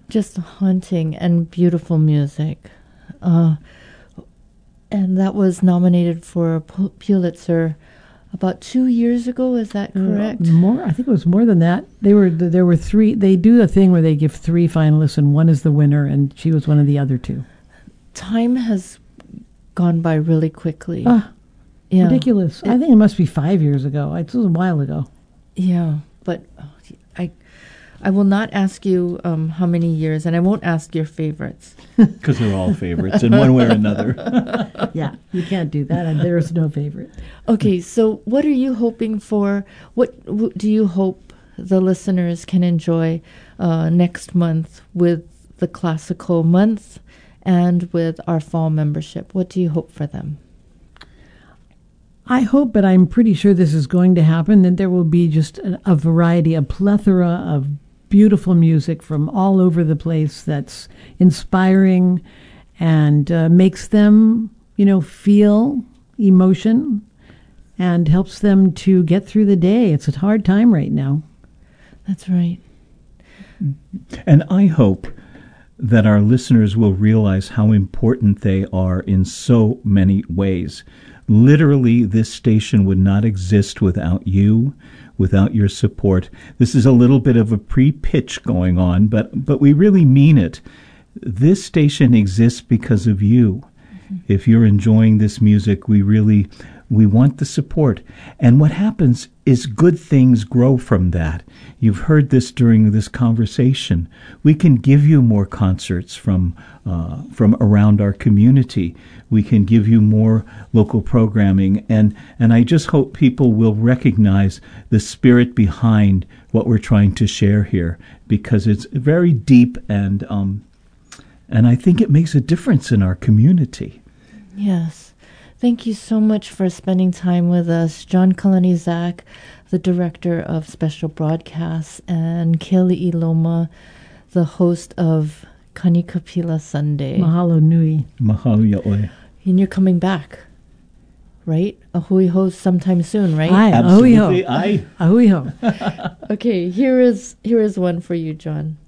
Just haunting and beautiful music. And that was nominated for a Pulitzer about 2 years ago. Is that correct? More. I think it was more than that. There were three. They do a thing where they give three finalists, and one is the winner, and she was one of the other two. Time has gone by really quickly. Yeah. Ridiculous. I think it must be 5 years ago. It was a while ago. Yeah, but I will not ask you how many years, and I won't ask your favorites. Because they're all favorites in one way or another. Yeah, you can't do that, and there is no favorite. Okay, so what are you hoping for? What do you hope the listeners can enjoy next month with the Classical Month and with our fall membership? What do you hope for them? I hope, but I'm pretty sure this is going to happen, that there will be just a variety, a plethora of beautiful music from all over the place that's inspiring and makes them, feel emotion and helps them to get through the day. It's a hard time right now. That's right. And I hope that our listeners will realize how important they are in so many ways. Literally, this station would not exist without you, without your support. This is a little bit of a pre-pitch going on, but we really mean it. This station exists because of you. Mm-hmm. If you're enjoying this music, we want the support. And what happens is good things grow from that. You've heard this during this conversation. We can give you more concerts from around our community. We can give you more local programming. And I just hope people will recognize the spirit behind what we're trying to share here, because it's very deep and I think it makes a difference in our community. Yes. Thank you so much for spending time with us, John Kalanizak, the Director of Special Broadcasts, and Kelly Iloma, the host of Kanikapila Sunday. Mahalo nui. Mahalo yaoi. And you're coming back, right? A hui ho sometime soon, right? Aye, absolutely. Ahui ho. Okay, here is one for you, John.